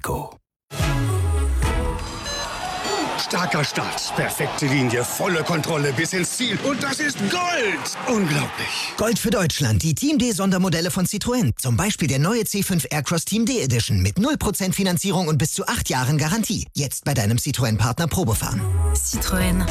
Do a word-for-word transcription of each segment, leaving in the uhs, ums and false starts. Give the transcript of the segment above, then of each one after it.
Iveco. Starker Start, perfekte Linie, volle Kontrolle bis ins Ziel. Und das ist Gold! Unglaublich. Gold für Deutschland, die Team D-Sondermodelle von Citroën. Zum Beispiel der neue C fünf Aircross Team D Edition mit null Prozent Finanzierung und bis zu acht Jahren Garantie. Jetzt bei deinem Citroën-Partner Probefahren. Citroën.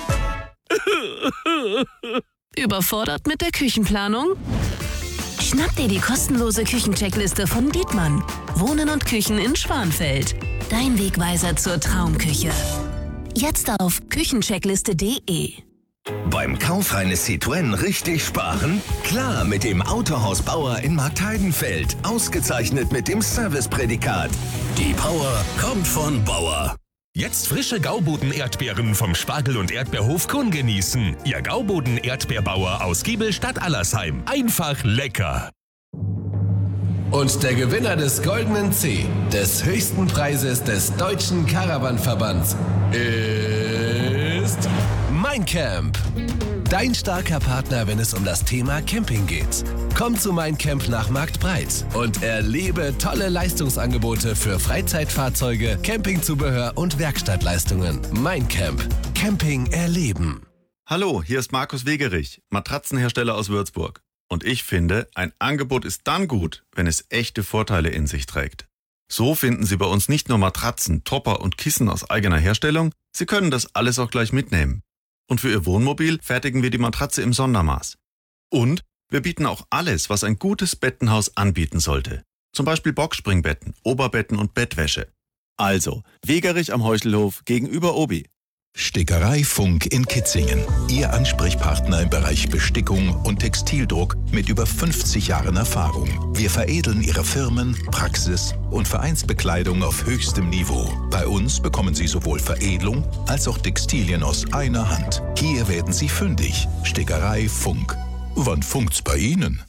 Überfordert mit der Küchenplanung? Schnapp dir die kostenlose Küchencheckliste von Dietmann. Wohnen und Küchen in Schwanfeld. Dein Wegweiser zur Traumküche. Jetzt auf küchencheckliste punkt de. Beim Kauf eines Citroën richtig sparen? Klar, mit dem Autohaus Bauer in Marktheidenfeld. Ausgezeichnet mit dem Serviceprädikat. Die Power kommt von Bauer. Jetzt frische Gauboden-Erdbeeren vom Spargel- und Erdbeerhof Kuhn genießen. Ihr Gauboden-Erdbeerbauer aus Giebelstadt Allersheim. Einfach lecker. Und der Gewinner des Goldenen C, des höchsten Preises des Deutschen Caravan-Verbands, ist Mein Camp. Dein starker Partner, wenn es um das Thema Camping geht. Komm zu Mein Camp nach Marktbreit und erlebe tolle Leistungsangebote für Freizeitfahrzeuge, Campingzubehör und Werkstattleistungen. Mein Camp. Camping erleben. Hallo, hier ist Markus Wegerich, Matratzenhersteller aus Würzburg. Und ich finde, ein Angebot ist dann gut, wenn es echte Vorteile in sich trägt. So finden Sie bei uns nicht nur Matratzen, Topper und Kissen aus eigener Herstellung, Sie können das alles auch gleich mitnehmen. Und für Ihr Wohnmobil fertigen wir die Matratze im Sondermaß. Und wir bieten auch alles, was ein gutes Bettenhaus anbieten sollte. Zum Beispiel Boxspringbetten, Oberbetten und Bettwäsche. Also, Wegerich am Heuchelhof gegenüber Obi. Stickerei Funk in Kitzingen. Ihr Ansprechpartner im Bereich Bestickung und Textildruck mit über fünfzig Jahren Erfahrung. Wir veredeln Ihre Firmen, Praxis und Vereinsbekleidung auf höchstem Niveau. Bei uns bekommen Sie sowohl Veredelung als auch Textilien aus einer Hand. Hier werden Sie fündig. Stickerei Funk. Wann funkt's bei Ihnen?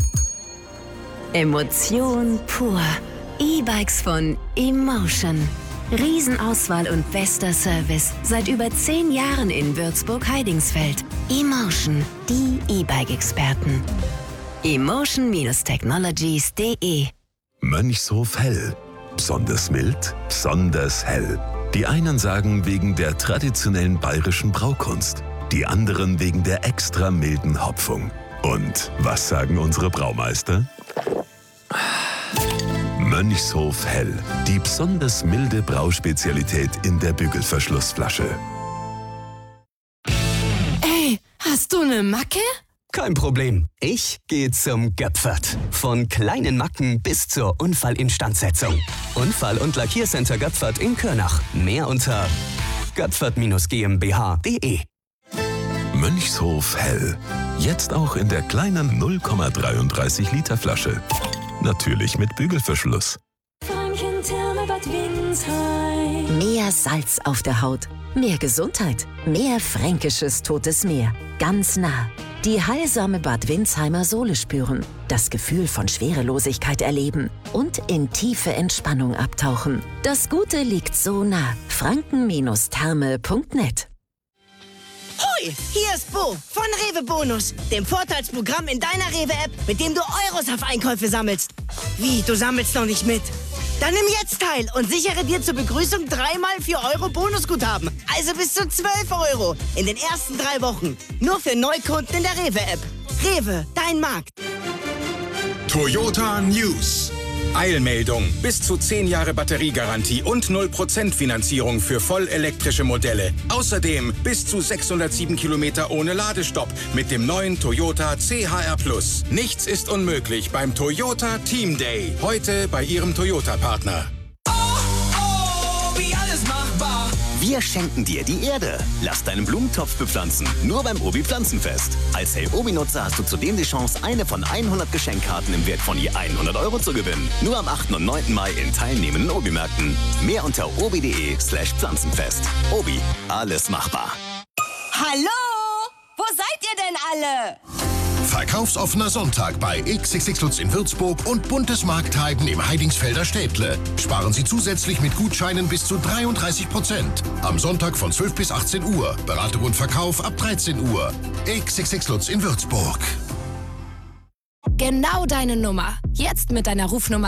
Emotion pur. E-Bikes von Emotion. Riesenauswahl und bester Service. Seit über zehn Jahren in Würzburg-Heidingsfeld. Emotion, die E-Bike-Experten. emotion Technologies punkt de. Mönchshof Hell. Besonders mild, besonders hell. Die einen sagen wegen der traditionellen bayerischen Braukunst. Die anderen wegen der extra milden Hopfung. Und was sagen unsere Braumeister? Mönchshof Hell. Die besonders milde Brauspezialität in der Bügelverschlussflasche. Ey, hast du eine Macke? Kein Problem. Ich gehe zum Göpfert. Von kleinen Macken bis zur Unfallinstandsetzung. Unfall- und Lackiercenter Göpfert in Körnach. Mehr unter göpfert GmbH punkt de. Mönchshof Hell. Jetzt auch in der kleinen null Komma dreiunddreißig Liter Flasche. Natürlich mit Bügelverschluss. Mehr Salz auf der Haut, mehr Gesundheit, mehr fränkisches Totes Meer. Ganz nah. Die heilsame Bad Windsheimer Sohle spüren, das Gefühl von Schwerelosigkeit erleben und in tiefe Entspannung abtauchen. Das Gute liegt so nah. franken Therme punkt net. Hoi, hier ist Bo von Rewe Bonus, dem Vorteilsprogramm in deiner Rewe-App, mit dem du Euros auf Einkäufe sammelst. Wie, du sammelst noch nicht mit? Dann nimm jetzt teil und sichere dir zur Begrüßung dreimal vier Euro Bonusguthaben. Also bis zu zwölf Euro in den ersten drei Wochen. Nur für Neukunden in der Rewe-App. Rewe, dein Markt. Toyota News. Eilmeldung. Bis zu zehn Jahre Batteriegarantie und null Prozent Finanzierung für vollelektrische Modelle. Außerdem bis zu sechshundertsieben Kilometer ohne Ladestopp mit dem neuen Toyota C H R Plus. Nichts ist unmöglich beim Toyota Team Day. Heute bei Ihrem Toyota-Partner. Oh, oh, wie alles machbar. Wir schenken dir die Erde. Lass deinen Blumentopf bepflanzen. Nur beim Obi Pflanzenfest. Als Hey Obi-Nutzer hast du zudem die Chance, eine von hundert Geschenkkarten im Wert von je hundert Euro zu gewinnen. Nur am achten und neunten Mai in teilnehmenden Obi-Märkten. Mehr unter obi.de slash Pflanzenfest. Obi, alles machbar. Hallo? Wo seid ihr denn alle? Verkaufsoffener Sonntag bei X X X Lutz in Würzburg und Buntes Marktheiden im Heidingsfelder Städtle. Sparen Sie zusätzlich mit Gutscheinen bis zu dreiunddreißig Prozent. Am Sonntag von zwölf bis achtzehn Uhr. Beratung und Verkauf ab dreizehn Uhr. X X X Lutz in Würzburg. Genau deine Nummer. Jetzt mit deiner Rufnummer